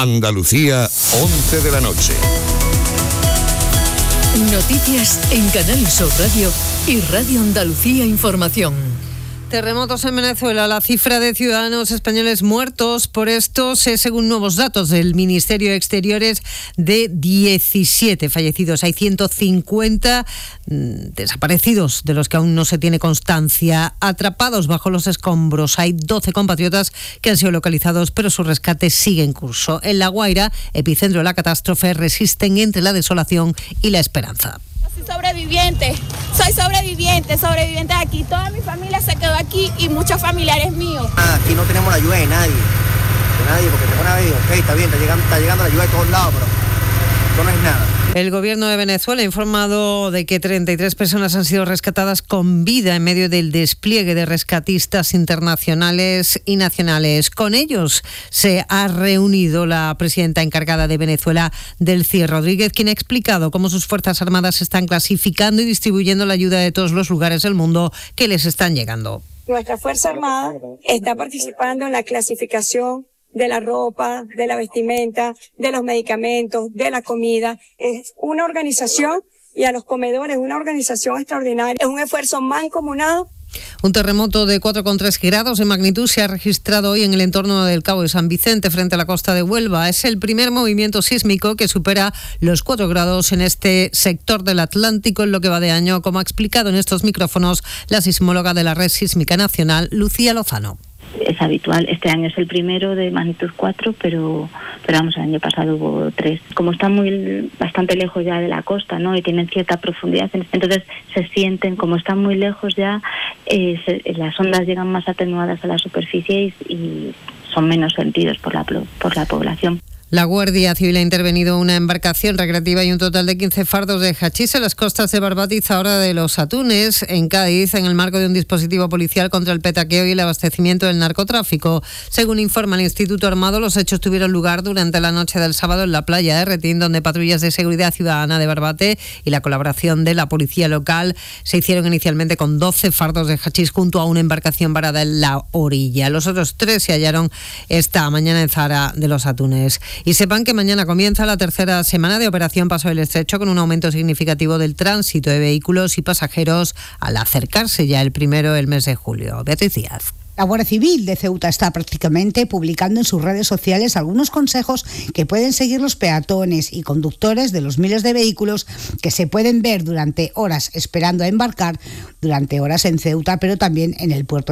Andalucía, 11 de la noche. Noticias en Canal Sur Radio y Radio Andalucía Información. Terremotos en Venezuela. La cifra de ciudadanos españoles muertos por estos es, según nuevos datos del Ministerio de Exteriores, de 17 fallecidos. Hay 150 desaparecidos, de los que aún no se tiene constancia. Atrapados bajo los escombros hay 12 compatriotas que han sido localizados, pero su rescate sigue en curso. En La Guaira, epicentro de la catástrofe, resisten entre la desolación y la esperanza. Soy sobreviviente aquí. Toda mi familia se quedó aquí y muchos familiares míos. Aquí no tenemos la ayuda de nadie, porque te ponen a ver, ok, está bien, está llegando la ayuda de todos lados, pero esto no es nada. El gobierno de Venezuela ha informado de que 33 personas han sido rescatadas con vida en medio del despliegue de rescatistas internacionales y nacionales. Con ellos se ha reunido la presidenta encargada de Venezuela, Delcy Rodríguez, quien ha explicado cómo sus Fuerzas Armadas están clasificando y distribuyendo la ayuda de todos los lugares del mundo que les están llegando. Nuestra Fuerza Armada está participando en la clasificación de la ropa, de la vestimenta, de los medicamentos, de la comida. Es una organización, y a los comedores, una organización extraordinaria. Es un esfuerzo mancomunado. Un terremoto de 4,3 grados de magnitud se ha registrado hoy en el entorno del Cabo de San Vicente, frente a la costa de Huelva. Es el primer movimiento sísmico que supera los 4 grados en este sector del Atlántico en lo que va de año, como ha explicado en estos micrófonos la sismóloga de la Red Sísmica Nacional, Lucía Lozano. Es habitual, este año es el primero de magnitud 4, pero vamos, el año pasado hubo 3. Como están bastante lejos ya de la costa, ¿no?, y tienen cierta profundidad, entonces se sienten, como están muy lejos ya, las ondas llegan más atenuadas a la superficie y son menos sentidos por la población. La Guardia Civil ha intervenido una embarcación recreativa y un total de 15 fardos de hachís en las costas de Barbate y Zahora de los Atunes, en Cádiz, en el marco de un dispositivo policial contra el petaqueo y el abastecimiento del narcotráfico. Según informa el Instituto Armado, los hechos tuvieron lugar durante la noche del sábado en la playa de Retín, donde patrullas de seguridad ciudadana de Barbate y la colaboración de la policía local se hicieron inicialmente con 12 fardos de hachís junto a una embarcación varada en la orilla. Los otros 3 se hallaron esta mañana en Zahara de los Atunes. Y sepan que mañana comienza la tercera semana de Operación Paso del Estrecho, con un aumento significativo del tránsito de vehículos y pasajeros al acercarse ya el primero del mes de julio. Beatriz Díaz. La Guardia Civil de Ceuta está prácticamente publicando en sus redes sociales algunos consejos que pueden seguir los peatones y conductores de los miles de vehículos que se pueden ver durante horas esperando a embarcar, durante horas en Ceuta, pero también en el puerto